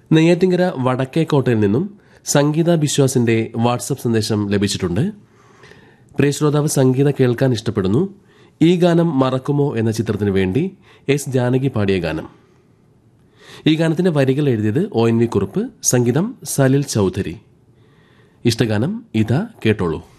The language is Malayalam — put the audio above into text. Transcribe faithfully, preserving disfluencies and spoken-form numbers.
നെയ്യാറ്റിങ്കര വടക്കേക്കോട്ടയിൽ നിന്നും സംഗീത ബിശ്വാസിന്റെ വാട്സപ്പ് സന്ദേശം ലഭിച്ചിട്ടുണ്ട്. പ്രിയ ശ്രോതാവ് സംഗീത കേൾക്കാൻ ഇഷ്ടപ്പെടുന്നു. ഈ ഗാനം മറക്കുമോ എന്ന ചിത്രത്തിനു വേണ്ടി എസ് ജാനകി പാടിയ ഗാനം. ഈ ഗാനത്തിന്റെ വരികൾ എഴുതിയത് ഒ എൻ വി കുറുപ്പ്, സംഗീതം സലിൽ ചൌധരി. ഇഷ്ടഗാനം ഇതാ കേട്ടോളൂ.